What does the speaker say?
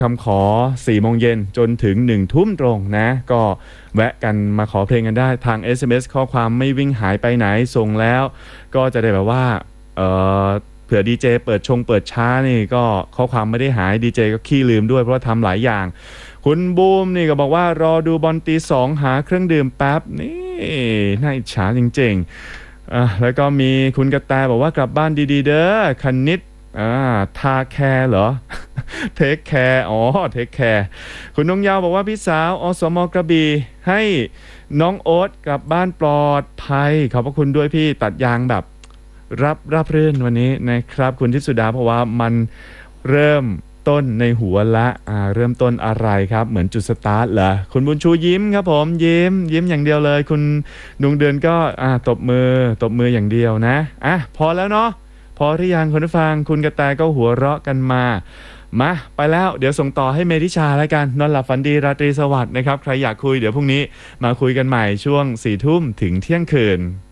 คำขอ4 โมงเย็นจนถึง1 ทุ่มตรงนะก็แวะกันมาขอเพลงกันได้ทาง SMS ข้อความไม่วิ่งหายไปไหนส่งแล้วก็จะได้แบบว่าเออเผื่อดีเจเปิดช้านี่ก็ข้อความไม่ได้หายดีเจก็ขี้ลืมด้วยเพราะว่าทำหลายอย่างคุณบูมนี่ก็บอกว่ารอดูบอลตี 2หาเครื่องดื่มแป๊บนี่น่าอิจฉาจริงๆแล้วก็มีคุณกระแตบอกว่ากลับบ้านดีๆเด้อคณิตทาแคร์เหรอ เทคแคร์เทคแคร์คุณนงยาวบอกว่าพี่สาวอสมกระบี่ให้น้องโอ๊ตกลับบ้านปลอดภัยขอบพระคุณด้วยพี่ตัดยางแบบรับรื่นวันนี้นะครับคุณทิพย์สุดาเพราะว่ามันเริ่มต้นในหัวละเริ่มต้นอะไรครับเหมือนจุดสตาร์ทเหรอคุณบุญชูยิ้มครับผมยิ้มอย่างเดียวเลยคุณดวงเดือนก็ตบมืออย่างเดียวนะพอแล้วเนาะพอหรือยังคุณผู้ฟังคุณกระแตก็หัวเราะกันมาไปแล้วเดี๋ยวส่งต่อให้เมธิชาแล้วกันนอนหลับฝันดีราตรีสวัสดิ์นะครับใครอยากคุยเดี๋ยวพรุ่งนี้มาคุยกันใหม่ช่วง4 ทุ่มถึงเที่ยงคืน